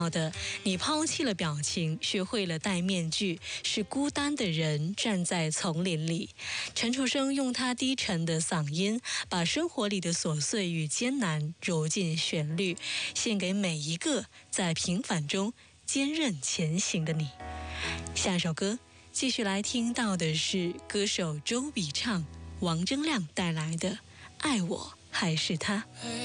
好的，你抛弃了表情，学会了戴面具，是孤单的人站在丛林里。陈楚生用他低沉的嗓音，把生活里的琐碎与艰难揉进旋律，献给每一个在平凡中坚韧前行的你。下一首歌继续来听到的是歌手周笔畅、王铮亮带来的《爱我还是他》。